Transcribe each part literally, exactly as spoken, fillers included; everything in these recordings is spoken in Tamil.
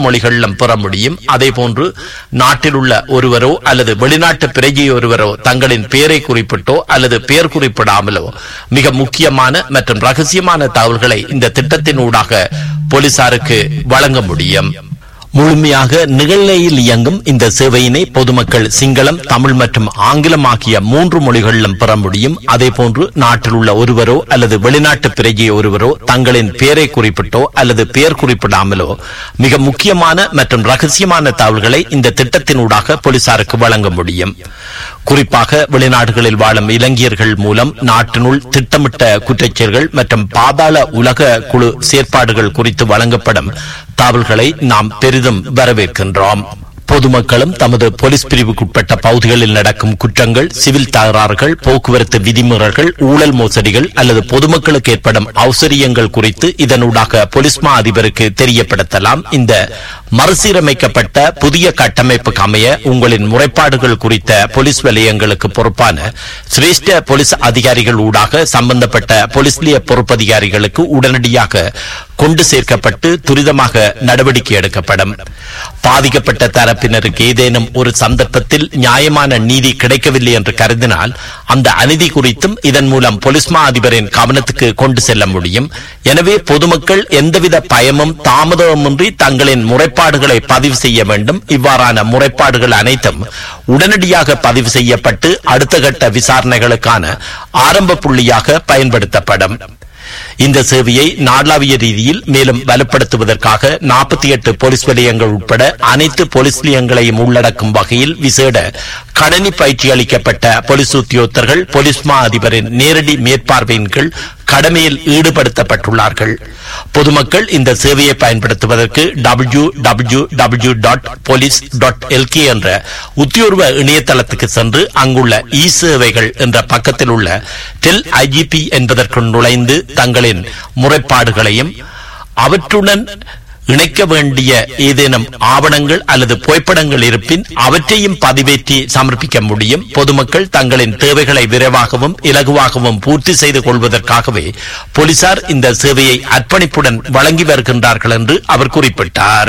மொழிகளிலும் பெற முடியும். அதே போன்று நாட்டில் உள்ள ஒருவரோ அல்லது வெளிநாட்டு பிரஜை ஒருவரோ தங்களின் பெயரை குறிப்பிட்டோ அல்லது பெயர் குறிப்பிடாமலோ மிக முக்கியமான மற்றும் ரகசியமான தகவல்களை இந்த திட்டத்தின் ஊடாக போலீசாருக்கு வழங்க முடியும். முழுமையாக நிகழ்நிலையில் இயங்கும் இந்த சேவையினை பொதுமக்கள் சிங்களம், தமிழ் மற்றும் ஆங்கிலம் ஆகிய மூன்று மொழிகளிலும் பெற முடியும். அதே போன்று நாட்டில் உள்ள ஒருவரோ அல்லது வெளிநாட்டு பிரஜை ஒருவரோ தங்களின் பெயரை குறிப்பிட்டோ அல்லது பெயர் குறிப்பிடாமலோ மிக முக்கியமான மற்றும் ரகசியமான தகவல்களை இந்த திட்டத்தின் ஊடாக போலீசாருக்கு வழங்க முடியும். குறிப்பாக வெளிநாடுகளில் வாழும் இலங்கையர்கள் மூலம் நாட்டினுள் திட்டமிட்ட குற்றச்செயல்கள் மற்றும் பாதாள உலக குழு செயற்பாடுகள் குறித்து வழங்கப்படும் தகவல்களை நாம் பெரிதும் வரவேற்கின்றோம். பொதுமக்களும் தமது போலீஸ் பிரிவுக்குட்பட்ட பகுதிகளில் நடக்கும் குற்றங்கள், சிவில் தகராறுகள், போக்குவரத்து விதிமுறைகள், ஊழல் மோசடிகள் அல்லது பொதுமக்களுக்கு ஏற்படும் அவசரியங்கள் குறித்து இதனூடாக போலீஸ் மா அதிபருக்கு தெரியப்படுத்தலாம். இந்த மறுசீரமைக்கப்பட்ட புதிய கட்டமைப்புக்கு அமைய உங்களின் முறைப்பாடுகள் குறித்த போலீஸ் வலயங்களுக்கு பொறுப்பான சிரேஷ்ட போலீஸ் அதிகாரிகள் ஊடாக சம்பந்தப்பட்ட போலீஸ் நிலைய பொறுப்பதிகாரிகளுக்கு உடனடியாக கொண்டு சேர்க்கப்பட்டு துரிதமாக நடவடிக்கை எடுக்கப்படும். பாதிக்கப்பட்ட தரப்பினருக்கு ஏதேனும் ஒரு சந்தர்ப்பத்தில் நியாயமான நீதி கிடைக்கவில்லை என்று கருதினால் அந்த அநீதி குறித்தும் இதன் மூலம் போலீஸ் மா அதிபரின் கவனத்துக்கு கொண்டு செல்ல முடியும். எனவே பொதுமக்கள் எந்தவித பயமும் தாமதமின்றி தங்களின் முறைப்பாடுகளை பதிவு செய்ய வேண்டும். இவ்வாறான முறைப்பாடுகள் அனைத்தும் உடனடியாக பதிவு செய்யப்பட்டு அடுத்த கட்ட விசாரணைகளுக்கான ஆரம்ப புள்ளியாக பயன்படுத்தப்படும். இந்த சேவையை நாடளாவிய ரீதியில் மேலும் வலுப்படுத்துவதற்காக நாற்பத்தி எட்டு போலீஸ் நிலையங்கள் உட்பட அனைத்து போலீஸ் நிலையங்களையும் உள்ளடக்கும் வகையில் விசேட கடனி பயிற்சி அளிக்கப்பட்ட போலீஸ் உத்தியோகத்தர்கள் போலீஸ் மா அதிபரின் நேரடி மேற்பார்வையின் கீழ் கடமையில் ஈடுபடுத்தப்பட்டுள்ளார்கள். பொதுமக்கள் இந்த சேவையை பயன்படுத்துவதற்கு W W W dot police dot LK என்ற உத்தியோர்வ இணையதளத்துக்கு சென்று அங்குள்ள இ சேவைகள் என்ற பக்கத்தில் உள்ள டெல் ஐஜிபி என்பதற்குள் நுழைந்து தங்களின் முறைப்பாடுகளையும் அவற்றுடன் இணைக்க வேண்டிய ஏதேனும் ஆவணங்கள் அல்லது புகைப்படங்கள் இருப்பின் அவற்றையும் பதிவேற்றி சமர்ப்பிக்க முடியும். பொதுமக்கள் தங்களின் தேவைகளை விரைவாகவும் இலகுவாகவும் பூர்த்தி செய்து கொள்வதற்காகவே போலீசார் இந்த சேவையை அர்ப்பணிப்புடன் வழங்கி வருகின்றார்கள் என்று அவர் குறிப்பிட்டார்.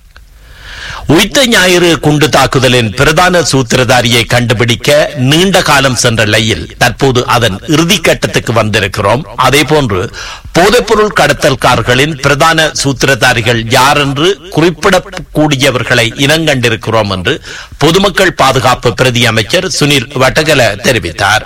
உயிர்த்த ஞாயிறு குண்டு தாக்குதலின் பிரதான சூத்திரதாரியை கண்டுபிடிக்க நீண்ட காலம் சென்ற நிலையில் தற்போது அதன் இறுதிக்கட்டத்துக்கு வந்திருக்கிறோம். அதே போன்று போதைப்பொருள் கடத்தல்காரர்களின் பிரதான சூத்திரதாரிகள் யார் என்று குறிப்பிடக்கூடியவர்களை இனங்கண்டிருக்கிறோம் என்று பொதுமக்கள் பாதுகாப்பு பிரதி அமைச்சர் சுனில் வட்டகல தெரிவித்தார்.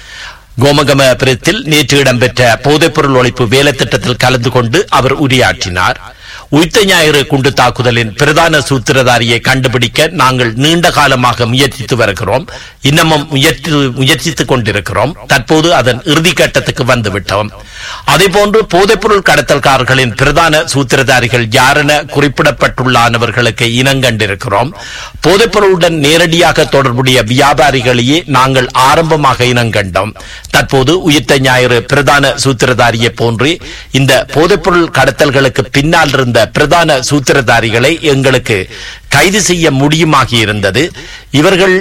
கோமகம பிரத்தில் நேற்று இடம்பெற்ற போதைப்பொருள் ஒழிப்பு வேலை திட்டத்தில் கலந்து கொண்டு அவர் உரையாற்றினார். உயிர்த்த ஞாயிறு குண்டு தாக்குதலின் பிரதான சூத்திரதாரியை கண்டுபிடிக்க நாங்கள் நீண்ட காலமாக முயற்சித்து வருகிறோம். இன்னமும் முயற்சி முயற்சித்துக் கொண்டிருக்கிறோம். தற்போது அதன் இறுதிக்கட்டத்துக்கு வந்துவிட்டோம். அதேபோன்று போதைப்பொருள் கடத்தல்காரர்களின் பிரதான சூத்திரதாரிகள் யாரென குறிப்பிடப்பட்டுள்ளவர்களுக்கு இனங்கண்டிருக்கிறோம். போதைப்பொருளுடன் நேரடியாக தொடர்புடைய வியாபாரிகளையே நாங்கள் ஆரம்பமாக இனங்கண்டோம். தற்போது உயிர்த்த ஞாயிறு பிரதான சூத்திரதாரியை போன்று இந்த போதைப்பொருள் கடத்தல்களுக்கு பின்னால் இருந்த பிரதான சூத்திரதாரிகளை எங்களுக்கு கைது செய்ய முடியுமாகி இருந்தது. இவர்கள்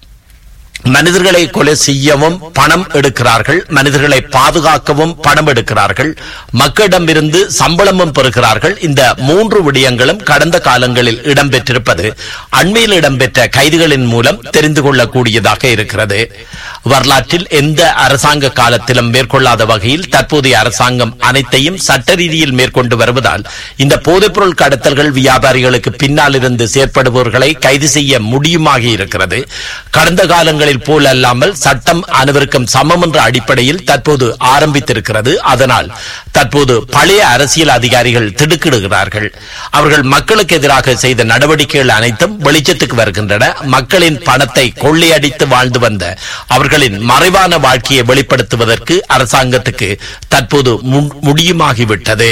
மனிதர்களை கொலை செய்யவும் பணம் எடுக்கிறார்கள், மனிதர்களை பாதுகாக்கவும் பணம் எடுக்கிறார்கள், மக்களிடமிருந்து சம்பளமும் பெறுகிறார்கள். இந்த மூன்று விடயங்களும் கடந்த காலங்களில் இடம்பெற்றிருப்பது அண்மையில் இடம்பெற்ற கைதுகளின் மூலம் தெரிந்து கொள்ளக்கூடியதாக இருக்கிறது. வரலாற்றில் எந்த அரசாங்க காலத்திலும் மேற்கொள்ளாத வகையில் தற்போதைய அரசாங்கம் அனைத்தையும் சட்ட ரீதியில் மேற்கொண்டு வருவதால் இந்த போதைப்பொருள் கடத்தல்கள் வியாபாரிகளுக்கு பின்னால் இருந்து செயற்படுபவர்களை கைது செய்ய முடியுமாகி இருக்கிறது. கடந்த காலங்களில் போல் அல்லாமல் சட்டம் அனைவருக்கும் சமம் என்ற அடிப்படையில் தற்போது ஆரம்பித்திருக்கிறது. அதனால் தற்போது பழைய அரசியல் அதிகாரிகள் திடுக்கிடுகிறார்கள். அவர்கள் மக்களுக்கு எதிராக செய்த நடவடிக்கைகள் அனைத்தும் வெளிச்சத்துக்கு வருகின்றன. மக்களின் பணத்தை கொள்ளையடித்து வாழ்ந்து வந்த அவர்களின் மறைவான வாழ்க்கையை வெளிப்படுத்துவதற்கு அரசாங்கத்துக்கு தற்போது முடியுமாகிவிட்டது.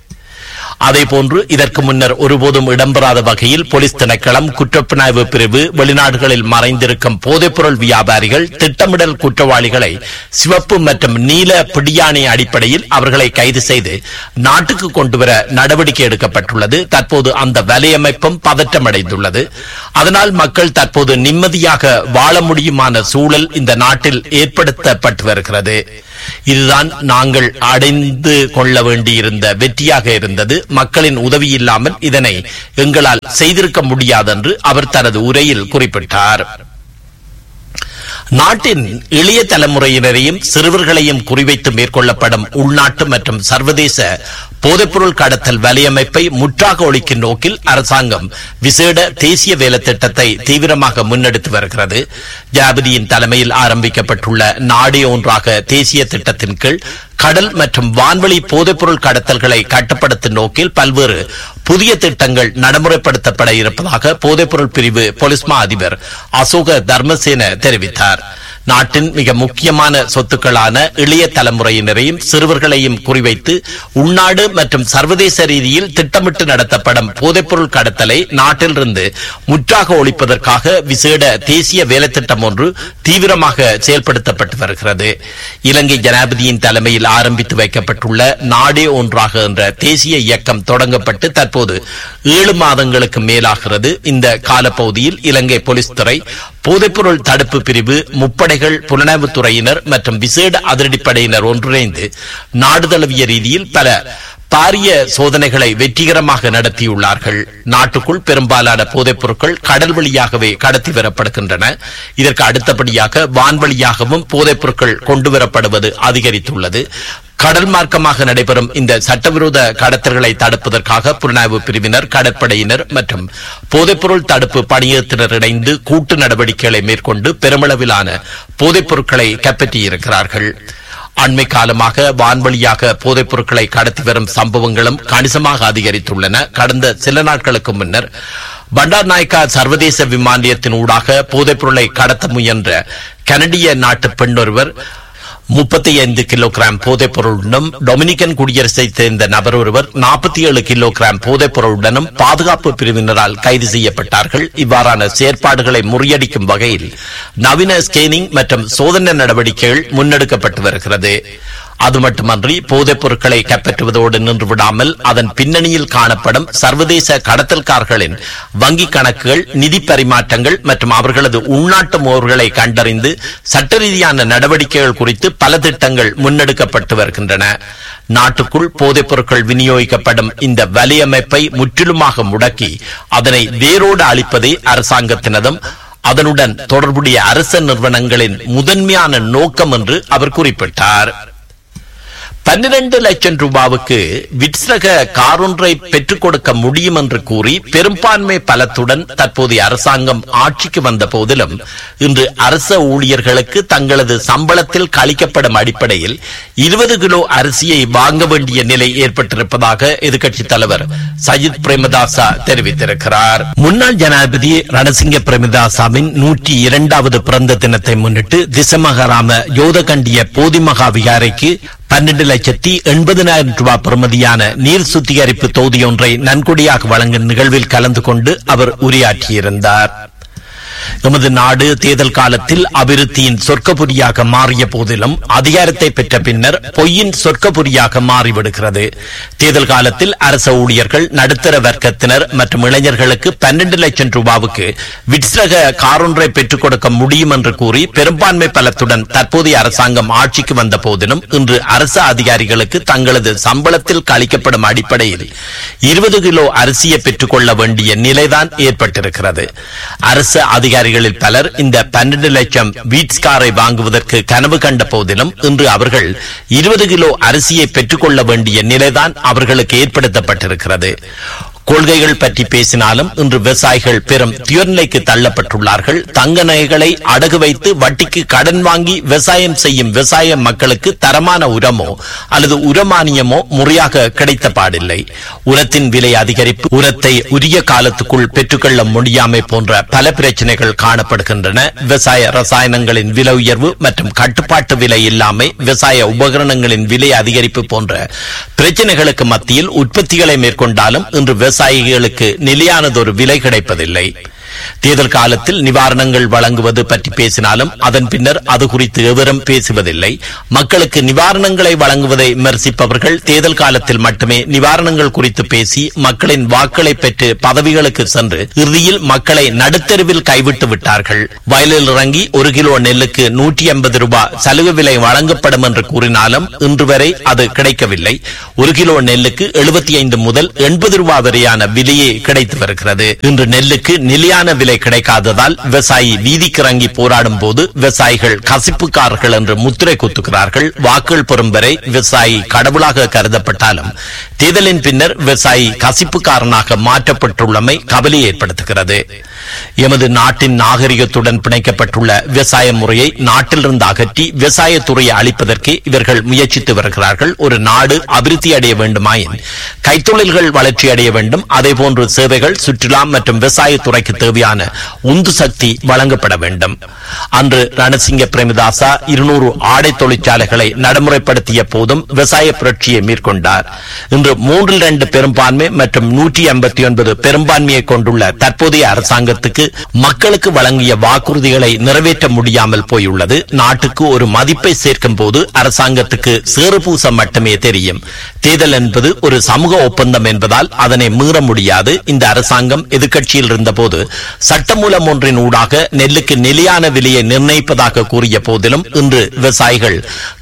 அதேபோன்று இதற்கு முன்னர் ஒருபோதும் இடம்பெறாத வகையில் போலீஸ் திணைக்களம், குற்றப்புலனாய்வு பிரிவு, வெளிநாடுகளில் மறைந்திருக்கும் போதைப்பொருள் வியாபாரிகள், திட்டமிடல் குற்றவாளிகளை சிவப்பு மற்றும் நீல பிடியாணை அடிப்படையில் அவர்களை கைது செய்து நாட்டுக்கு கொண்டுவர நடவடிக்கை எடுக்கப்பட்டுள்ளது. தற்போது அந்த வலையமைப்பும் பதற்றமடைந்துள்ளது. அதனால் மக்கள் தற்போது நிம்மதியாக வாழ முடியுமான சூழல் இந்த நாட்டில் ஏற்படுத்தப்பட்டு வருகிறது. இதுதான் நாங்கள் அடைந்து கொள்ள வேண்டியிருந்த வெற்றியாக இருந்தது. மக்களின் உதவி இல்லாமல் இதனை எங்களால் செய்திருக்க முடியாதென்று அவர் தனது உரையில் குறிப்பிட்டார். நாட்டின் இளைய தலைமுறையினரையும் சிறுவர்களையும் குறிவைத்து மேற்கொள்ளப்படும் உள்நாட்டு மற்றும் சர்வதேச போதைப்பொருள் கடத்தல் வலையமைப்பை முற்றாக ஒழிக்கும் நோக்கில் அரசாங்கம் விசேட தேசிய வேலை திட்டத்தை தீவிரமாக முன்னெடுத்து வருகிறது. ஜனாதிபதியின் தலைமையில் ஆரம்பிக்கப்பட்டுள்ள நாடே ஒன்றாக தேசிய திட்டத்தின் கீழ் கடல் மற்றும் வான்வெளி போதைப்பொருள் கடத்தல்களை கட்டுப்படுத்தும் நோக்கில் பல்வேறு புதிய திட்டங்கள் நடைமுறைப்படுத்தப்பட இருப்பதாக போதைப்பொருள் பிரிவு போலீஸ் மா அதிபர் அசோக தர்மசேன தெரிவித்தார். நாட்டின் மிக முக்கியமான சொத்துக்களான இளைய தலைமுறையினரையும் சிறுவர்களையும் குறிவைத்து உள்நாடு மற்றும் சர்வதேச ரீதியில் திட்டமிட்டு நடத்தப்படும் போதைப்பொருள் கடத்தலை நாட்டிலிருந்து முற்றாக ஒழிப்பதற்காக விசேட தேசிய வேலைத்திட்டம் ஒன்று தீவிரமாக செயல்படுத்தப்பட்டு வருகிறது. இலங்கை ஜனாதிபதியின் தலைமையில் ஆரம்பித்து வைக்கப்பட்டுள்ள நாடே ஒன்றாக என்ற தேசிய இயக்கம் தொடங்கப்பட்டு தற்போது ஏழு மாதங்களுக்கு மேலாகிறது. இந்த காலப்பகுதியில் இலங்கை போலீஸ் துறை, போதைப்பொருள் தடுப்பு பிரிவு, முப்படைகள், புலனாய்வுத்துறையினர் மற்றும் விசேட அதிரடிப்படையினர் ஒன்றிணைந்து நாடு தழுவிய ரீதியில் பல பாரிய சோதனைகளை வெற்றிகரமாக நடத்தியுள்ளார்கள். நாட்டுக்குள் பெரும்பாலான போதைப் பொருட்கள் கடல் வழியாகவே கடத்தி வரப்படுகின்றன. இதற்கு அடுத்தபடியாக வான்வழியாகவும் போதைப் பொருட்கள் கொண்டுவரப்படுவது அதிகரித்துள்ளது. கடல் மார்க்கமாக நடைபெறும் இந்த சட்டவிரோத கடத்தல்களை தடுப்பதற்காக புலனாய்வு பிரிவினர், கடற்படையினர் மற்றும் போதைப்பொருள் தடுப்பு பணியகத்தினர் இணைந்து கூட்டு நடவடிக்கைகளை மேற்கொண்டு பெருமளவிலான போதைப் பொருட்களை கைப்பற்றியிருக்கிறார்கள். அண்மை காலமாக வான்வழியாக போதைப் பொருட்களை கடத்தி வரும் சம்பவங்களும் கணிசமாக அதிகரித்துள்ளன. கடந்த சில நாட்களுக்கு முன்னர் பண்டார் நாயக்கா சர்வதேச விமான நிலையத்தின் ஊடாக போதைப் பொருளை கடத்த முயன்ற கனடிய நாட்டு பெண்ணொருவர் முப்பத்தி ஐந்து கிலோகிராம் போதைப் பொருளுடனும், டொமினிக்கன் குடியரசை சேர்ந்த நபர் ஒருவர் நாற்பத்தி ஏழு கிலோகிராம் போதைப் பொருளுடனும் பாதுகாப்பு பிரிவினரால் கைது செய்யப்பட்டார்கள். இவ்வாறான செயற்பாடுகளை முறியடிக்கும் வகையில் நவீன ஸ்கேனிங் மற்றும் சோதனை நடவடிக்கைகள் முன்னெடுக்கப்பட்டு வருகிறது. அது மட்டுமன்றி போதைப் பொருட்களை கைப்பற்றுவதோடு நின்று விடாமல் அதன் பின்னணியில் காணப்படும் சர்வதேச கடத்தல்காரர்களின் வங்கிக் கணக்குகள், நிதி பரிமாற்றங்கள் மற்றும் அவர்களது உள்நாட்டு முகவர்களை கண்டறிந்து சட்ட ரீதியான நடவடிக்கைகள் குறித்து பல திட்டங்கள் முன்னெடுக்கப்பட்டு வருகின்றன. நாட்டுக்குள் போதைப் பொருட்கள் விநியோகிக்கப்படும் இந்த வலையமைப்பை முற்றிலுமாக முடக்கி அதனை வேரோடு அழிப்பதே அரசாங்கத்தினதும் அதனுடன் தொடர்புடைய அரச நிறுவனங்களின் முதன்மையான நோக்கம் என்று அவர் குறிப்பிட்டார். பன்னிரண்டு லட்சம் ரூபாவுக்கு விட்ஸ்ரக காரொன்றை பெற்றுக் கொடுக்க முடியும் என்று கூறி பெரும்பான்மை பலத்துடன் தற்போதைய அரசாங்கம் ஆட்சிக்கு வந்த போதிலும் இன்று அரச ஊழியர்களுக்கு தங்களது சம்பளத்தில் கழிக்கப்படும் அடிப்படையில் இருபது கிலோ அரிசியை வாங்க வேண்டிய நிலை ஏற்பட்டிருப்பதாக எதிர்க்கட்சித் தலைவர் சஜித் பிரேமதாசா தெரிவித்திருக்கிறார். முன்னாள் ஜனாதிபதி ரணசிங்க பிரேமதாசாவின் நூற்றி இரண்டாவது பிறந்த தினத்தை முன்னிட்டு திசமகராம யோதகண்டிய போதிமகா விகாரைக்கு பன்னெண்டு லட்சத்தி எண்பதினாயிரம் ரூபாய் பெறுமதியான நீர் சுத்திகரிப்பு தொகுதியொன்றை நன்கொடையாக வழங்கும் நிகழ்வில் கலந்து கொண்டு அவர் உரையாற்றியிருந்தார். எமது நாடு தேர்தல் காலத்தில் அபிவிருத்தியின் சொர்க்கபுரியாக மாறிய போதிலும் அதிகாரத்தை பெற்ற பின்னர் பொய்யின் சொர்க்கபுரியாக மாறிவிடுகிறது. தேர்தல் காலத்தில் அரச ஊழியர்கள், நடுத்தர வர்க்கத்தினர் மற்றும் இளைஞர்களுக்கு பன்னெண்டு லட்சம் ரூபாவுக்கு விட்ஸ்ரக காரொன்றை பெற்றுக் கொடுக்க முடியும் என்று கூறி பெரும்பான்மை பலத்துடன் தற்போதைய அரசாங்கம் ஆட்சிக்கு வந்த போதிலும் இன்று அரசு அதிகாரிகளுக்கு தங்களது சம்பளத்தில் கழிக்கப்படும் அடிப்படையில் இருபது கிலோ அரிசியை பெற்றுக் கொள்ள வேண்டிய நிலைதான் ஏற்பட்டிருக்கிறது. அரசு அதிகாரிகளில் பலர் இந்த பன்னெண்டு லட்சம் வீட்ஸ் காரை வாங்குவதற்கு கனவு கண்ட போதிலும் இன்று அவர்கள் இருபது கிலோ அரிசியை பெற்றுக் கொள்ள வேண்டிய நிலைதான் அவர்களுக்கு ஏற்படுத்தப்பட்டிருக்கிறது. கொள்கைகள் பற்றி பேசினாலும் இன்று விவசாயிகள் பெரும் துயர்நிலைக்கு தள்ளப்பட்டுள்ளார்கள். தங்க நகைகளை அடகு வைத்து வட்டிக்கு கடன் வாங்கி விவசாயம் செய்யும் விவசாய மக்களுக்கு தரமான உரமோ அல்லது உரமானியமோ முறையாக கிடைத்த பாடில்லை. உரத்தின் விலை அதிகரிப்பு, உரத்தை உரிய காலத்துக்குள் பெற்றுக்கொள்ள முடியாமை போன்ற பல பிரச்சனைகள் காணப்படுகின்றன. விவசாய ரசாயனங்களின் விலை உயர்வு மற்றும் கட்டுப்பாட்டு விலை இல்லாமை, விவசாய உபகரணங்களின் விலை அதிகரிப்பு போன்ற பிரச்சனைகளுக்கு மத்தியில் உற்பத்திகளை மேற்கொண்டாலும் இன்று விவசாயிகளுக்கு நிலையானதொரு விலை கிடைப்பதில்லை. தேர்தல் காலத்தில் நிவாரணங்கள் வழங்குவது பற்றி பேசினாலும் அதன் பின்னர் அது குறித்து எவரும் பேசுவதில்லை. மக்களுக்கு நிவாரணங்களை வழங்குவதை விமர்சிப்பவர்கள் தேர்தல் காலத்தில் மட்டுமே நிவாரணங்கள் குறித்து பேசி மக்களின் வாக்களை பெற்று பதவிகளுக்கு சென்று இறுதியில் மக்களை நடுத்தெருவில் கைவிட்டு விட்டார்கள். வயலில் இறங்கி ஒரு கிலோ நெல்லுக்கு நூற்றி ஐம்பது ரூபாய் சலுகை விலை வழங்கப்படும் என்று கூறினாலும் இன்று வரை அது கிடைக்கவில்லை. ஒரு கிலோ நெல்லுக்கு எழுபத்தி ஐந்து முதல் எண்பது ரூபாய் வரையான விலையே கிடைத்து வருகிறது. இன்று நெல்லுக்கு நிலையான விலை கிடைக்காததால் விவசாயி வீதிக்கு இறங்கி போராடும் போது விவசாயிகள் கசிப்புக்காரர்கள் என்று முத்திரை குத்துகிறார்கள். வாக்குகள் பெறும் வரை விவசாயி கடவுளாக கருதப்பட்டாலும் தேர்தலின் பின்னர் விவசாயி கசிப்புக்காரனாக மாற்றப்பட்டுள்ளமை கவலை ஏற்படுத்துகிறது. எமது நாட்டின் நாகரிகத்துடன் பிணைக்கப்பட்டுள்ள விவசாய முறையை நாட்டிலிருந்து அகற்றி விவசாயத்துறையை அளிப்பதற்கு இவர்கள் முயற்சித்து வருகிறார்கள். ஒரு நாடு அபிவிருத்தி அடைய வேண்டுமாயின் கைத்தொழில்கள் வளர்ச்சி அடைய வேண்டும். அதேபோன்று சேவைகள், சுற்றுலா மற்றும் விவசாயத்துறைக்கு தேவையான உந்து சக்தி வழங்கப்பட வேண்டும். அன்று ரணசிங்க பிரேமதாசா இருநூறு ஆடை தொழிற்சாலைகளை நடைமுறைப்படுத்திய போதும் விவசாய புரட்சியை மேற்கொண்டார். இன்று மூன்றில் இரண்டு பெரும்பான்மை மற்றும் நூற்றி ஐம்பத்தி ஒன்பது பெரும்பான்மையை கொண்டுள்ள தற்போதைய அரசாங்கத்துக்கு மக்களுக்கு வழங்கிய வாக்குறுதிகளை நிறைவேற்ற முடியாமல் போயுள்ளது. நாட்டுக்கு ஒரு மதிப்பை சேர்க்கும் போது அரசாங்கத்துக்கு சேறுபூசம் மட்டுமே தெரியும். தேர்தல் என்பது ஒரு சமூக ஒப்பந்தம் என்பதால் அதனை மீற முடியாது. இந்த அரசாங்கம் எதிர்க்கட்சியில் இருந்தபோது சட்டமூலம் ஒன்றின் ஊடாக நெல்லுக்கு நிலையான விலையை நிர்ணயிப்பதாக கூறிய போதிலும் இன்று விவசாயிகள்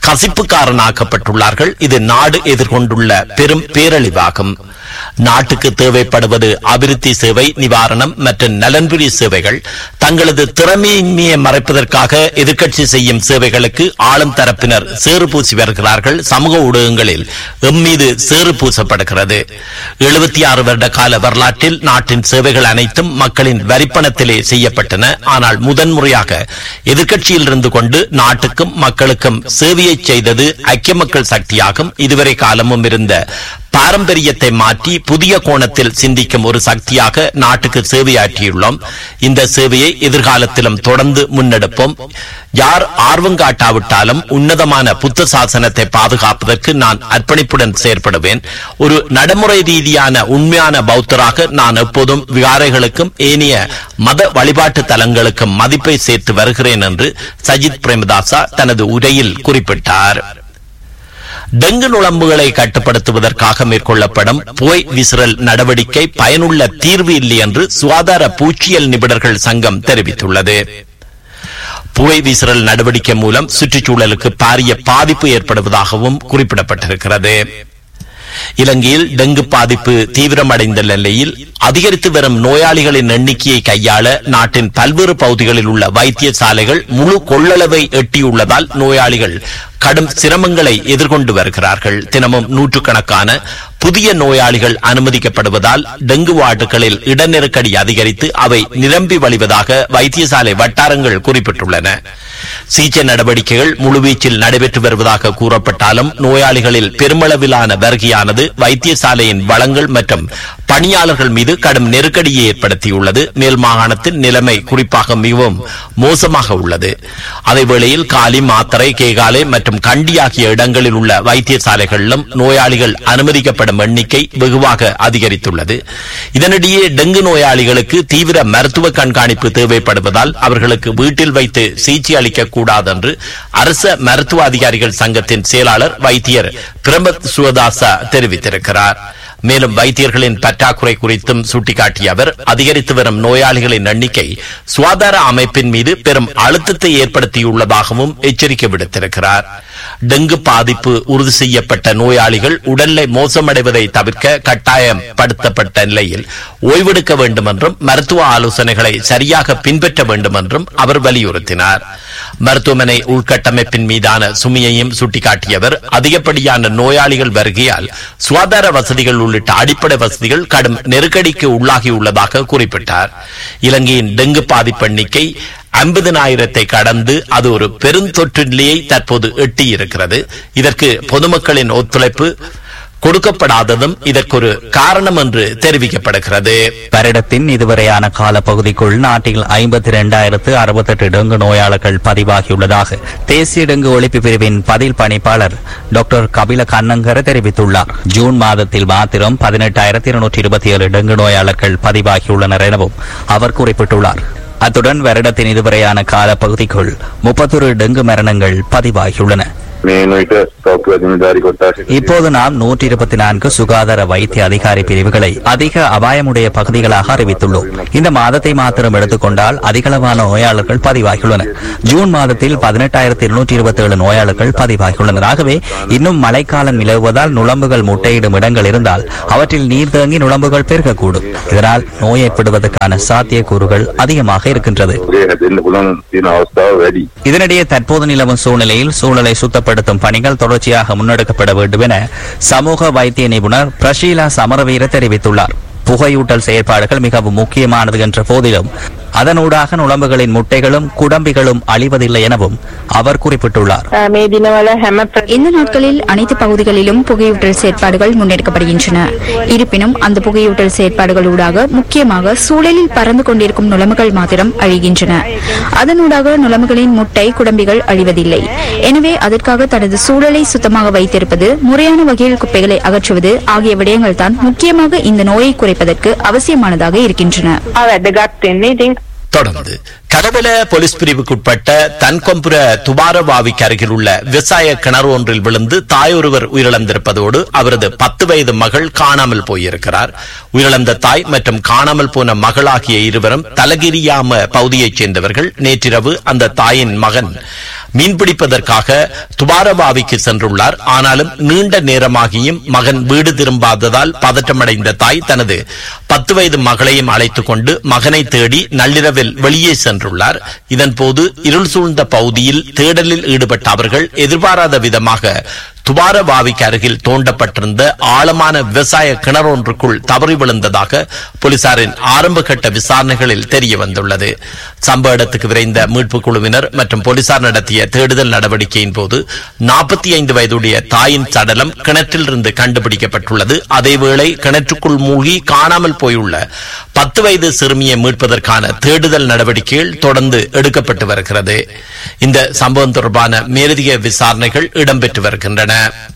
கசிப்புக்காரனாக்கப்பட்டுள்ளார்கள். இது நாடு எதிர்கொண்டுள்ள பெரும் பேரழிவாகும். நாட்டுக்கு தேவைப்படுவது அபிவிருத்தி சேவை, நிவாரணம் மற்றும் நலன்புரி சேவைகள். தங்களது திறமையின்மையை மறைப்பதற்காக எதிர்க்கட்சி செய்யும் சேவைகளுக்கு ஆளும் தரப்பினர் சேறு பூசி வருகிறார்கள். சமூக ஊடகங்களில் எம்மீது சேறு பூசப்படுகிறது. எழுபத்தி ஆறு வருட கால வரலாற்றில் நாட்டின் சேவைகள் அனைத்தும் மக்களின் வரிப்பணத்திலே செய்யப்பட்டன. ஆனால் முதன்முறையாக எதிர்க்கட்சியில் இருந்து கொண்டு நாட்டுக்கும் மக்களுக்கும் சேவையை செய்தது ஐக்கிய மக்கள் சக்தியாகும். இதுவரை காலமும் இருந்த பாரம்பரியத்தை மாற்றி புதிய கோணத்தில் சிந்திக்கும் ஒரு சக்தியாக நாட்டுக்கு சேவையாற்றியுள்ளோம். இந்த சேவையை எதிர்காலத்திலும் தொடர்ந்து முன்னெடுப்போம். யார் ஆர்வம் காட்டாவிட்டாலும் உன்னதமான புத்த சாசனத்தை பாதுகாப்பதற்கு நான் அர்ப்பணிப்புடன் செயற்படுவேன். ஒரு நடைமுறை ரீதியான உண்மையான பௌத்தராக நான் எப்போதும் விகாரைகளுக்கும் ஏனைய மத வழிபாட்டு தலங்களுக்கும் மதிப்பை சேர்த்து வருகிறேன் என்று சஜித் பிரேமதாசா தனது உரையில் குறிப்பிட்டார். டெங்கு நுளம்புகளை கட்டுப்படுத்துவதற்காக மேற்கொள்ளப்படும் புகை விசிறல் நடவடிக்கை பயனுள்ள தீர்வு இல்லை என்று சுகாதார பூச்சியல் நிபுணர்கள் சங்கம் தெரிவித்துள்ளது. புகை விசிறல் நடவடிக்கை மூலம் சுற்றுச்சூழலுக்கு பாரிய பாதிப்பு ஏற்படுவதாகவும் குறிப்பிடப்பட்டிருக்கிறது. இலங்கையில் டெங்கு பாதிப்பு தீவிரமடைந்த நிலையில் அதிகரித்து வரும் நோயாளிகளின் எண்ணிக்கையை கையாள நாட்டின் பல்வேறு பகுதிகளில் உள்ள வைத்தியசாலைகள் முழு கொள்ளளவை எட்டியுள்ளதால் நோயாளிகள் கடும் சிரமங்களை எதிர்கொண்டு வருகிறார்கள். தினமும் நூற்றுக்கணக்கான புதிய நோயாளிகள் அனுமதிக்கப்படுவதால் டெங்கு வார்டுகளில் இட நெருக்கடி அதிகரித்து அவை நிரம்பி வழிவதாக வைத்தியசாலை வட்டாரங்கள் குறிப்பிட்டுள்ளன. சிகிச்சை நடவடிக்கைகள் முழுவீச்சில் நடைபெற்று வருவதாக கூறப்பட்டாலும் நோயாளிகளில் பெருமளவிலான வருகையானது வைத்தியசாலையின் வளங்கள் மற்றும் பணியாளர்கள் மீது கடும் நெருக்கடியை ஏற்படுத்தியுள்ளது. மேல் மாகாணத்தின் நிலைமை குறிப்பாக மிகவும் மோசமாக உள்ளது. அதேவேளையில் காலி, மாத்தறை, கேகாலை மற்றும் கண்டி ஆகிய இடங்களில் உள்ள வைத்தியசாலைகளிலும் நோயாளிகள் அனுமதிக்கப்படும் எண்ணிக்கை வெகுவாக அதிகரித்துள்ளது. இதனிடையே டெங்கு நோயாளிகளுக்கு தீவிர மருத்துவ கண்காணிப்பு தேவைப்படுவதால் அவர்களுக்கு வீட்டில் வைத்து சிகிச்சை அளிக்க கூடாது என்று அரச மருத்துவ அதிகாரிகள் சங்கத்தின் செயலாளர் வைத்தியர் பிரமத் சுவதாசா தெரிவித்திருக்கிறார். மேலும் வைத்தியர்களின் பற்றாக்குறை குறித்தும் சுட்டிக்காட்டிய அவர் அதிகரித்து வரும் நோயாளிகளின் எண்ணிக்கை சுகாதார அமைப்பின் மீது பெரும் அழுத்தத்தை ஏற்படுத்தியுள்ளதாகவும் எச்சரிக்கை விடுத்திருக்கிறார். டெங்கு பாதிப்பு உறுதி செய்யப்பட்ட நோயாளிகள் உடல்நிலை மோசமடைவதை தவிர்க்க கட்டாயப்படுத்தப்பட்ட நிலையில் ஓய்வெடுக்க வேண்டும் என்றும் மருத்துவ ஆலோசனைகளை சரியாக பின்பற்ற வேண்டும் என்றும் அவர் வலியுறுத்தினார். மருத்துவமனை உள்கட்டமைப்பின் மீதான சுமையையும் சுட்டிக்காட்டியவர் அதிகப்படியான நோயாளிகள் வருகையால் சுகாதார வசதிகள் உள்ளிட்ட அடிப்படை வசதிகள் கடும் நெருக்கடிக்கு உள்ளாகியுள்ளதாக குறிப்பிட்டார். இலங்கையின் டெங்கு பாதிப்பு எண்ணிக்கை ஐம்பதினாயிரத்தை கடந்து அது ஒரு பெருந்தொற்று நிலையை தற்போது எட்டியிருக்கிறது. இதற்கு பொதுமக்களின் ஒத்துழைப்பு கொடுக்கப்படாததும் இதற்கொரு காரணம் என்று தெரிவிக்கப்படுகிறது. வருடத்தின் இதுவரையான கால பகுதிக்குள் நாட்டில் ஐம்பத்தி இரண்டாயிரத்து அறுபத்தி எட்டு டெங்கு நோயாளர்கள் பதிவாகியுள்ளதாக தேசிய டெங்கு ஒழிப்பு பிரிவின் பதில் பணிப்பாளர் டாக்டர் கபில கண்ணங்கர தெரிவித்துள்ளார். ஜூன் மாதத்தில் மாத்திரம் பதினெட்டாயிரத்தி இருநூற்றி இருபத்தி ஏழு டெங்கு நோயாளர்கள் பதிவாகியுள்ளனர் எனவும் அவர் குறிப்பிட்டுள்ளார். அத்துடன் வருடத்தின் இதுவரையான கால பகுதிக்குள் முப்பத்தொரு டெங்கு மரணங்கள் பதிவாகியுள்ளன. இப்போது நாம் நூற்றி இருபத்தி நான்கு சுகாதார வைத்திய அதிகாரி பிரிவுகளை அதிக அபாயமுடைய பகுதிகளாக அறிவித்துள்ளோம். இந்த மாதத்தை மாத்திரம் எடுத்துக்கொண்டால் அதிகளவான நோயாளர்கள் பதிவாகியுள்ளனர். ஜூன் மாதத்தில் பதினெட்டாயிரத்தி இருநூற்றி இருபத்தி ஏழு நோயாளர்கள் பதிவாகியுள்ளனர். ஆகவே இன்னும் மழைக்காலம் நிலவுவதால் நுளம்புகள் முட்டையிடும் இடங்கள் இருந்தால் அவற்றில் நீர் தேங்கி நுளம்புகள் பெருகக்கூடும். இதனால் நோய் ஏற்படுவதற்கான சாத்தியக்கூறுகள் அதிகமாக இருக்கின்றது. இதனிடையே தற்போது நிலவும் சூழ்நிலையில் சூழலை சுத்தப்படுத்தும் பணிகள் தொடர்ச்சியாக முன்னெடுக்கப்பட வேண்டும் என சமூக வைத்திய நிபுணர் பிரஷீலா சமரவீர தெரிவித்துள்ளார். புகையூட்டல் செயற்பாடுகள் மிகவும் முக்கியமானது என்ற போதிலும் அதனூடாக நுளம்புகளின் முட்டைகளும் குடம்பிகளும் அழிவதில்லை எனவும் அவர் குறிப்பிட்டுள்ளார். இந்த நாட்களில் அனைத்து பகுதிகளிலும் புகையூட்டல் செயற்பாடுகள் முன்னெடுக்கப்படுகின்றன. இருப்பினும் அந்த புகையூட்டல் செயற்பாடுகளூடாக முக்கியமாக சூழலில் பறந்து கொண்டிருக்கும் நுளம்புகள் மாத்திரம் அழிகின்றன. அதனூடாக நுளம்புகளின் முட்டை குடம்பிகள் அழிவதில்லை. எனவே அதற்காக தனது சூழலை சுத்தமாக வைத்திருப்பது, முறையான வகையில் குப்பைகளை அகற்றுவது ஆகிய விடயங்கள் தான் முக்கியமாக இந்த நோயை குறைப்பதற்கு அவசியமானதாக இருக்கின்றன. தொடர்ந்து கடவல போலீஸ் பிரிவுக்குட்பட்ட தன்கொம்புர துபாரவாவிக்கு அருகில் உள்ள விவசாய கிணறு ஒன்றில் விழுந்து தாயொருவர் உயிரிழந்திருப்பதோடு அவரது பத்து வயது மகள் காணாமல் போயிருக்கிறார். உயிரிழந்த தாய் மற்றும் காணாமல் போன மகள் ஆகிய இருவரும் தலகிரியாம பகுதியைச் சேர்ந்தவர்கள். நேற்றிரவு அந்த தாயின் மகன் மீன்பிடிப்பதற்காக துபாரவாவிக்கு சென்றுள்ளார். ஆனாலும் நீண்ட நேரமாகியும் மகன் வீடு திரும்பாததால் பதற்றமடைந்த தாய் தனது பத்து வயது மகளையும் அழைத்துக் கொண்டு மகனை தேடி நள்ளிரவில் வெளியே சென்றுள்ளார். இதன்போது இருள் சூழ்ந்த பகுதியில் தேடலில் ஈடுபட்ட அவர்கள் எதிர்பாராத விதமாக துபாரவாவிக்கு அருகில் தோண்டப்பட்டிருந்த ஆழமான விவசாய கிணறு ஒன்றுக்குள் தவறி விழுந்ததாக போலீசாரின் ஆரம்ப கட்ட விசாரணைகளில் தெரிய வந்துள்ளது. சம்பவ இடத்துக்கு விரைந்த மீட்புக் குழுவினர் மற்றும் போலீசார் நடத்திய தேடுதல் நடவடிக்கையின் போது நாற்பத்தி ஐந்து வயதுடைய தாயின் சடலம் கிணற்றில் இருந்து கண்டுபிடிக்கப்பட்டுள்ளது. அதேவேளை கிணற்றுக்குள் மூழ்கி காணாமல் போயுள்ள பத்து வயது சிறுமியை மீட்பதற்கான தேடுதல் நடவடிக்கைகள் தொடர்ந்து எடுக்கப்பட்டு வருகிறது. இந்த சம்பவம் தொடர்பான மேலதிக விசாரணைகள் இடம்பெற்று வருகின்றன.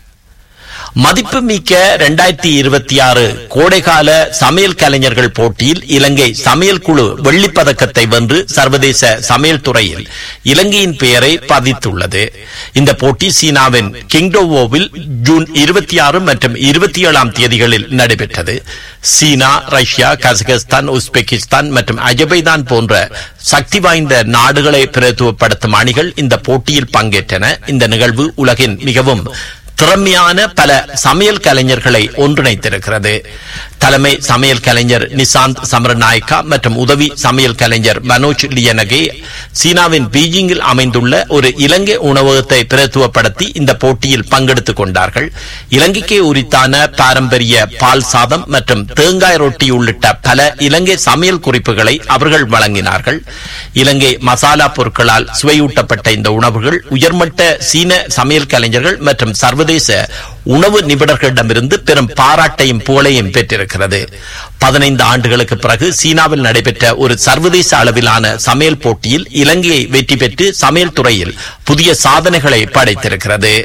மதிப்புமிக்க இரண்டாயிரத்தி இருபத்தி ஆறு கோடைகால சமையல் கலைஞர்கள் போட்டியில் இலங்கை சமையல் குழு வெள்ளிப்பதக்கத்தை வென்று சர்வதேச சமையல் துறையில் இலங்கையின் பெயரை பதித்துள்ளது. இந்த போட்டி சீனாவின் கிங்டோவோவில் ஜூன் இருபத்தி ஆறு மற்றும் இருபத்தி ஏழாம் தேதிகளில் நடைபெற்றது. சீனா, ரஷ்யா, கசகஸ்தான், உஸ்பெகிஸ்தான் மற்றும் அஜர்பைஜான் போன்ற சக்தி வாய்ந்த நாடுகளை பிரதித்துவப்படுத்தும் அணிகள் இந்த போட்டியில் பங்கேற்றன. இந்த நிகழ்வு உலகின் மிகவும் திறமையான பல சமையல் கலைஞர்களை ஒன்றிணைத்திருக்கிறது. தலைமை சமையல் கலைஞர் நிசாந்த் சமரநாயக்கா மற்றும் உதவி சமையல் கலைஞர் மனோஜ் லியனகே சீனாவின் பீஜிங்கில் அமைந்துள்ள ஒரு இலங்கை உணவகத்தை பிரதித்துவப்படுத்தி இந்த போட்டியில் பங்கெடுத்துக் கொண்டார்கள். இலங்கைக்கு உரித்தான பாரம்பரிய பால் சாதம் மற்றும் தேங்காய் ரொட்டி உள்ளிட்ட பல இலங்கை சமையல் குறிப்புகளை அவர்கள் வழங்கினார்கள். இலங்கை மசாலா பொருட்களால் சுவையூட்டப்பட்ட இந்த உணவுகள் உயர்மட்ட சீன சமையல் கலைஞர்கள் மற்றும் சர்வதேச உணவு நிபுணர்களிடமிருந்து பெரும் பாராட்டையும் புகழையும் பெற்றிருக்கிறது. பதினைந்து ஆண்டுகளுக்கு பிறகு சீனாவில் நடைபெற்ற ஒரு சர்வதேச அளவிலான சமையல் போட்டியில் இலங்கையை வெற்றி பெற்று சமையல் துறையில் புதிய சாதனைகளை படைத்திருக்கிறது.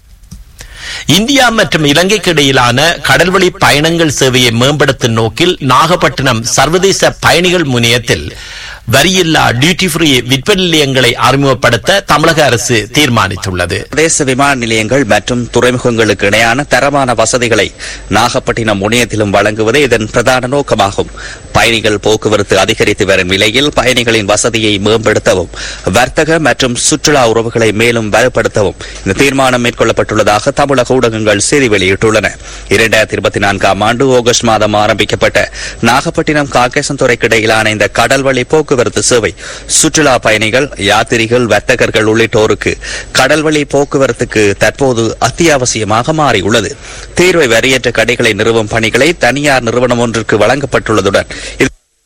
இந்தியா மற்றும் இலங்கைக்கு இடையிலான கடல்வழி பயணங்கள் சேவையை மேம்படுத்தும் நோக்கில் நாகப்பட்டினம் சர்வதேச பயணிகள் முனையத்தில் வரியில்லா டியூட்டி ஃப்ரீ விற்பனை நிலையங்களை அறிமுகப்படுத்த தமிழக அரசு தீர்மானித்துள்ளது. பிரதேச விமான நிலையங்கள் மற்றும் துறைமுகங்களுக்கு இணையான தரமான வசதிகளை நாகப்பட்டினம் முனையத்திலும் வழங்குவதே இதன் பிரதான நோக்கமாகும். பயணிகள் போக்குவரத்து அதிகரித்து வரும் நிலையில் பயணிகளின் வசதியை மேம்படுத்தவும் வர்த்தக மற்றும் சுற்றுலா உறவுகளை மேலும் வலுப்படுத்தவும் இந்த தீர்மானம் மேற்கொள்ளப்பட்டுள்ளதாக தமிழக ஊடகங்கள் செய்தி வெளியிட்டுள்ளன. இரண்டாயிரத்தி இருபத்தி நான்காம் ஆண்டு ஆகஸ்ட் மாதம் ஆரம்பிக்கப்பட்ட நாகப்பட்டினம் காங்கேசன்துறைக்கு இடையிலான இந்த கடல்வழி போக்குவரத்து சேவை சுற்றுலா பயணிகள், யாத்திரிகள், வர்த்தகர்கள் உள்ளிட்டோருக்கு கடல்வழி போக்குவரத்துக்கு தற்போது அத்தியாவசியமாக மாறியுள்ளது. தீர்வை வரியற்ற கடைகளை நிறுவும் பணிகளை தனியார் நிறுவனம் ஒன்றுக்கு வழங்கப்பட்டுள்ளதுடன்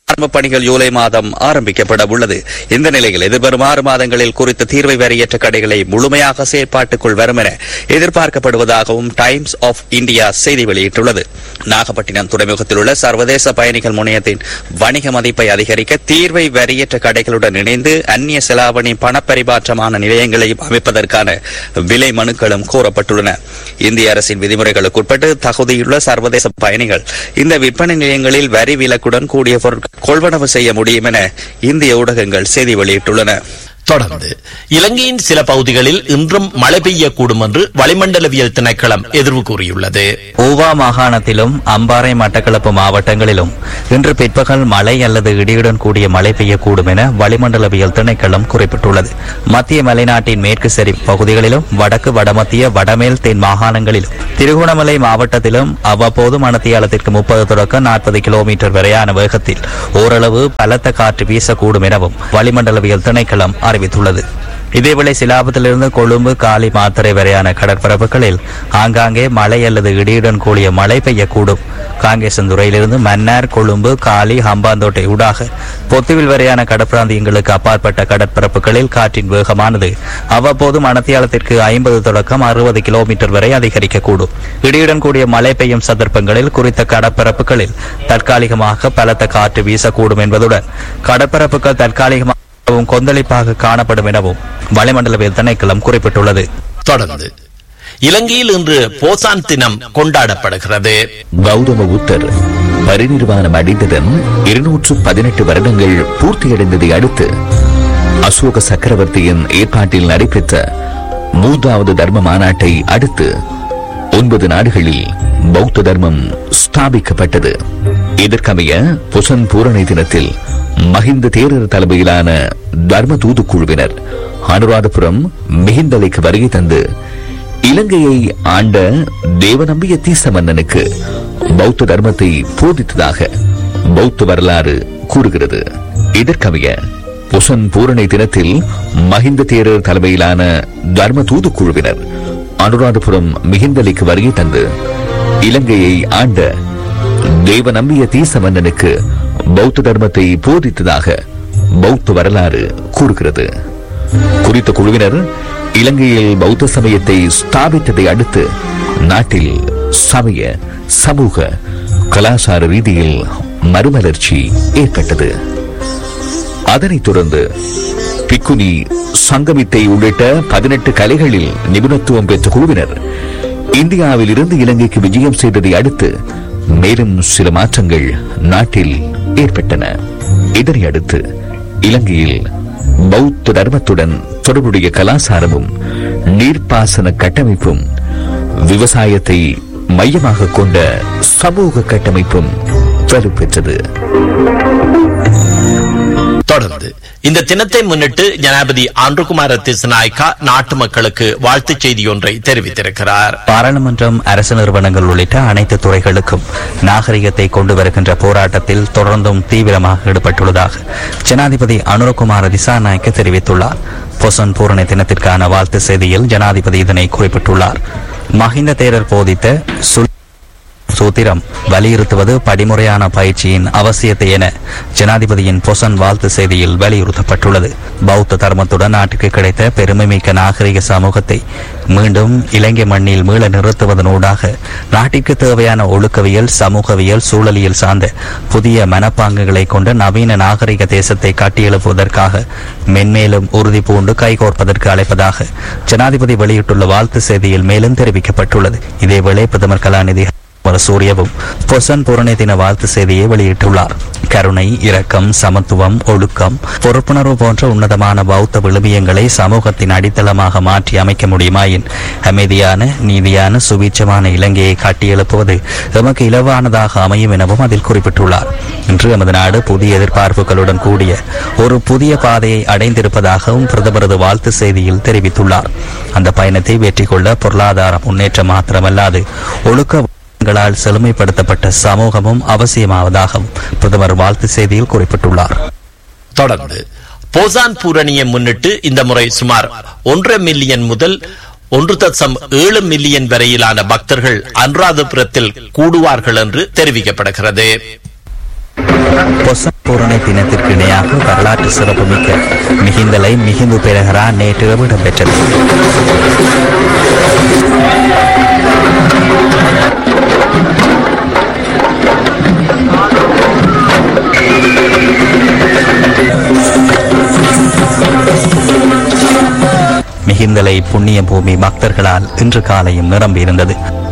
ஆரம்ப பணிகள் ஜூலை மாதம் ஆரம்பிக்கப்பட உள்ளது. இந்த நிலையில் எதிர்வரும் ஆறு மாதங்களில் குறித்த தீர்வை வரையற்ற கடைகளை முழுமையாக செயற்பாட்டுக்குள் வரும் என எதிர்பார்க்கப்படுவதாகவும் டைம்ஸ் ஆஃப் இந்தியா செய்தி வெளியிட்டுள்ளது. நாகப்பட்டினம் துறைமுகத்தில் உள்ள சர்வதேச பயணிகள் முனையத்தின் வணிக மதிப்பை அதிகரிக்க தீர்வை வரையற்ற கடைகளுடன் இணைந்து அந்நிய செலாவணி பணப்பரிமாற்றமான நிலையங்களையும் அமைப்பதற்கான விலை மனுக்களும் கோரப்பட்டுள்ளன. இந்திய அரசின் விதிமுறைகளுக்குட்பட்டு தகுதியுள்ள சர்வதேச பயணிகள் இந்த விற்பனை நிலையங்களில் வரி விலக்குடன் கூடிய பொருட்கள் கொள்வனவு செய்ய முடியும் என இந்திய ஊடகங்கள் செய்தி வெளியிட்டுள்ளன. தொடர்ந்து இலங்கையின் சில பகுதிகளில் இன்றும் மழை பெய்யக்கூடும் என்று வளிமண்டலவியல் திணைக்களம் எதிர்வு கூறியுள்ளது. ஊவா மாகாணத்திலும் அம்பாறை மட்டக்களப்பு மாவட்டங்களிலும் இன்று பிற்பகல் மழை அல்லது இடியுடன் கூடிய மழை பெய்யக்கூடும் என வளிமண்டலவியல் திணைக்களம் குறிப்பிட்டுள்ளது. மத்திய மலைநாட்டின் மேற்கு சரி பகுதிகளிலும் வடக்கு வடமத்திய வடமேல் தென் மாகாணங்களிலும் திருகோணமலை மாவட்டத்திலும் அவ்வப்போது மணத்தியாலத்திற்கு முப்பது தொடக்க நாற்பது கிலோமீட்டர் வரையான வேகத்தில் ஓரளவு பலத்த காற்று வீசக்கூடும் எனவும் வளிமண்டலவியல் திணைக்களம் அறிவித்துள்ளது. இதேவேளை சிலாபத்திலிருந்து கொழும்பு காலி மாத்தறை வரையான கடற்பரப்புகளில் ஆங்காங்கே மழை அல்லது இடியுடன் கூடிய மழை பெய்யக்கூடும். காங்கேசந்துறையிலிருந்து மன்னார், கொழும்பு, காலி, ஹம்பாந்தோட்டை ஊடாக பொத்துவில் வரையான கடற்பிராந்தியங்களுக்கு அப்பாற்பட்ட கடற்பரப்புகளில் காற்றின் வேகமானது அவ்வப்போது மணத்தியாலத்திற்கு ஐம்பது தொடக்கம் அறுபது கிலோமீட்டர் வரை அதிகரிக்கக்கூடும். இடியுடன் கூடிய மழை பெய்யும் சந்தர்ப்பங்களில் குறித்த கடற்பரப்புகளில் தற்காலிகமாக பலத்த காற்று வீசக்கூடும் என்பதுடன் கடற்பரப்புகள் தற்காலிகமாக கொந்தளிப்பாக காணப்படும் எனவும் வளிமண்டலவியல் திணைக்களம் குறிப்பிட்டுள்ளது. தொடர்ந்து இலங்கையில் இன்று போசான் தினம் கொண்டாடப்படுகிறது. கௌதம புத்தர் பரிநிர்வாணம் அடைந்ததன் இருநூற்று பதினெட்டு வருடங்கள் பூர்த்தியடைந்ததை அடுத்து அசோக சக்கரவர்த்தியின் ஏற்பாட்டில் நடைபெற்ற மூன்றாவது தர்ம மாநாட்டை அடுத்து ஒன்பது நாடுகளில் பௌத்த தர்மம் ஸ்தாபிக்கப்பட்டது. இதற்கமைய புசன் பூரணை தினத்தில் மஹிந்த தேரர் தலைமையிலான தர்ம தூது குழுவினர் அனுராதபுரம் மிகிந்தலைக்கு வருகை தந்து இலங்கையை ஆண்ட தேவநம்பிய தீச மன்னனுக்கு பௌத்த தர்மத்தை போதித்ததாக பௌத்த வரலாறு கூறுகிறது. இதற்கமைய புசன் பூரணை தினத்தில் மஹிந்த தேரர் தலைமையிலான தர்ம தூது குழுவினர் அனுராதபுரம் மிகிந்தலைக்கு வருகை தந்து இலங்கையை ஆண்ட தேவநம்பிய தீச மன்னனுக்கு பௌத்த தர்மத்தை போதித்ததாக பௌத்த வரலாறு கூறுகிறது. குறித்த குழுவினர் இலங்கையில் பௌத்த சமயத்தை ஸ்தாபித்ததை அடுத்து நாட்டில் சமய, சமூக, கலாச்சார ரீதியில் மறுமலர்ச்சி ஏற்பட்டது. அதனைத் தொடர்ந்து பிக்குனி, சங்கமித்தை உள்ளிட்ட பதினெட்டு கலைகளில் நிபுணத்துவம் பெற்ற குழுவினர் இந்தியாவில் இருந்து இலங்கைக்கு விஜயம் செய்ததை அடுத்து மேலும் சில மாற்றங்கள் நாட்டில் ஏற்பட்டன. இதனை அடுத்து இலங்கையில் பௌத்த தர்மத்துடன் தொடர்புடைய கலாச்சாரமும் நீர்ப்பாசன கட்டமைப்பும் விவசாயத்தை மையமாக கொண்ட சமூக கட்டமைப்பும் வலுப்பெற்றது. தொடர்ந்து இந்த தினத்தை முன்னிட்டு ஜனாதிபதி ஆண்ட்ருகுமார திஸ்நாயக்கா நாட்டு மக்களுக்கு வாழ்த்துச் செய்தி ஒன்றை தெரிவித்திருக்கிறார். பாராளுமன்றம், அரசு நிறுவனங்கள் உள்ளிட்ட அனைத்து துறைகளுக்கும் நாகரிகத்தை கொண்டு வருகின்ற போராட்டத்தில் தொடர்ந்தும் தீவிரமாக ஈடுபட்டுள்ளதாக ஜனாதிபதி அனுரகுமார திசாநாயக்க தெரிவித்துள்ளார். பொசன் பூரண தினத்திற்கான வாழ்த்து செய்தியில் ஜனாதிபதி இதனை குறிப்பிட்டுள்ளார். மஹிந்த தேரர் போதித்த சூத்திரம் வலியுறுத்துவது படிமுறையான பயிற்சியின் அவசியத்தை என ஜனாதிபதியின் பொசன் வாழ்த்து செய்தியில் வலியுறுத்தப்பட்டுள்ளது. பௌத்த தர்மத்துடன் நாட்டுக்கு கிடைத்த பெருமைமிக்க நாகரிக சமூகத்தை மீண்டும் இலங்கை மண்ணில் மீள நிறுத்துவதனூடாக நாட்டிற்கு தேவையான ஒழுக்கவியல், சமூகவியல், சூழலியல் சார்ந்த புதிய மனப்பாங்குகளை கொண்ட நவீன நாகரிக தேசத்தை கட்டியெழுப்புவதற்காக மென்மேலும் உறுதி பூண்டு கைகோர்ப்பதற்கு அழைப்பதாக ஜனாதிபதி வெளியிட்டுள்ள வாழ்த்து செய்தியில் மேலும் தெரிவிக்கப்பட்டுள்ளது. இதேவேளை பிரதமர் கலாநிதி சூரியவும் பொசன் பூரணை தின வாழ்த்து செய்தியை வெளியிட்டுள்ளார். கருணை, இரக்கம், சமத்துவம், ஒழுக்கம், பொறுப்புணர்வு போன்ற உன்னதமான பௌத்த விழுமியங்களை சமூகத்தின் அடித்தளமாக மாற்றி அமைக்க முடியுமாயின் அமைதியான, நீதியான, சுபீட்சமான இலங்கையை கட்டியெழுப்புவது எமக்கு இலவானதாக அமையும் எனவும் அதில் குறிப்பிட்டுள்ளார். இன்று எமது நாடு புதிய எதிர்பார்ப்புகளுடன் கூடிய ஒரு புதிய பாதையை அடைந்திருப்பதாகவும் பிரதமரது வாழ்த்து செய்தியில் தெரிவித்துள்ளார். அந்த பயணத்தை வெற்றி கொள்ள பொருளாதார முன்னேற்றம் மாத்திரமல்லாது ஒழுக்க செழுமைப்படுத்தப்பட்ட சமூகமும் அவசியமாவதாகவும் பிரதமர் வாழ்த்து செய்தியில் குறிப்பிட்டுள்ளார். தொடர்ந்து போசான் பூரணியை முன்னிட்டு இந்த முறை சுமார் ஒன்றரை மில்லியன் முதல் ஒன்று தசம் ஏழு மில்லியன் வரையிலான பக்தர்கள் அனுராதபுரத்தில் கூடுவார்கள் என்று தெரிவிக்கப்படுகிறது. பொச பூரணை தினத்திற்கு இணையாக வரலாற்று சிறப்புமிக்க மிகிந்தலை மிகுந்து பெருகரா நேற்றிரவு இடம்பெற்றது. மிகிந்தலை புண்ணிய பூமி பக்தர்களால் இன்று காலையும் நிரம்பியிருந்தது.